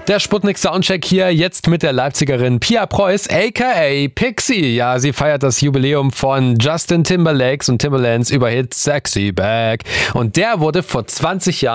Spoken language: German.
Der Sputnik Soundcheck hier jetzt mit der Leipzigerin Pia Preuß, aka Pixie. Ja, sie feiert das Jubiläum von Justin Timberlakes und Timbalands Überhit Sexy Back. Und der wurde vor 20 Jahren